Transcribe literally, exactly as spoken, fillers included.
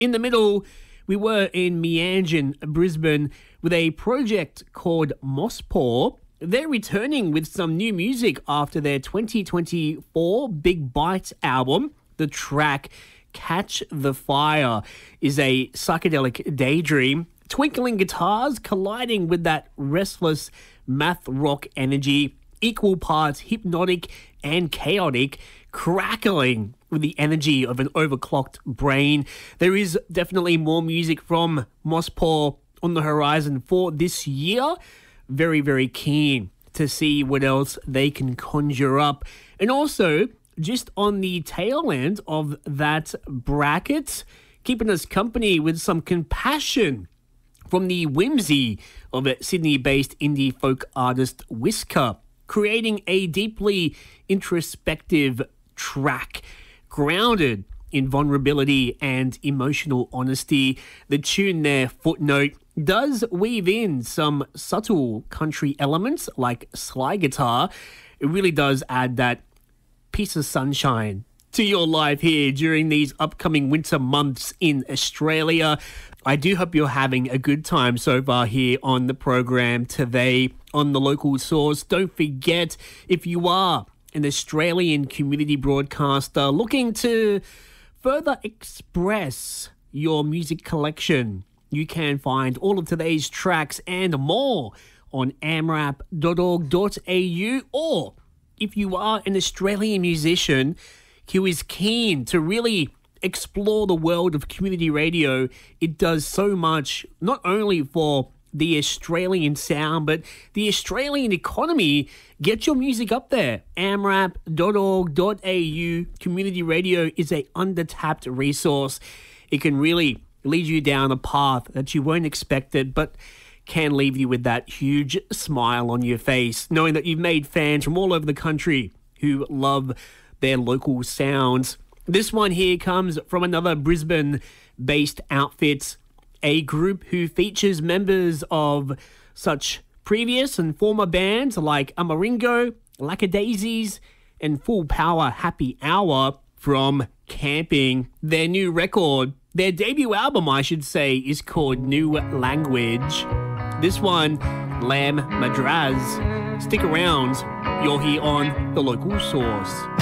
In the middle, we were in Meanjin, Brisbane, with a project called Mosspaw. They're returning with some new music after their twenty twenty-four Big Bites album. The track Catch the Fire is a psychedelic daydream. Twinkling guitars colliding with that restless math rock energy, equal parts hypnotic and chaotic, crackling with the energy of an overclocked brain. There is definitely more music from Mosspaw on the horizon for this year. Very, very keen to see what else they can conjure up. And also, just on the tail end of that bracket, keeping us company with some compassion from the whimsy of a Sydney-based indie folk artist Whisker, creating a deeply introspective track grounded in vulnerability and emotional honesty. The tune there, Footnote, does weave in some subtle country elements like slide guitar. It really does add that piece of sunshine to your life here during these upcoming winter months in Australia. I do hope you're having a good time so far here on the program today on The Local Source. Don't forget, if you are an Australian community broadcaster looking to further express your music collection, you can find all of today's tracks and more on amrap dot org dot a u, or if you are an Australian musician who is keen to really explore the world of community radio, it does so much, not only for the Australian sound, but the Australian economy. Get your music up there. amrap dot org dot a u. Community radio is a undertapped resource. It can really lead you down a path that you won't expect it, but can leave you with that huge smile on your face, knowing that you've made fans from all over the country who love their local sounds. This one here comes from another Brisbane-based outfit, a group who features members of such previous and former bands like Amaringo, Lackadaisies, and Full Power Happy Hour from Camping. Their new record, their debut album, I should say, is called New Language. This one, Lamb Madraz. Stick around, you're here on The Local Source.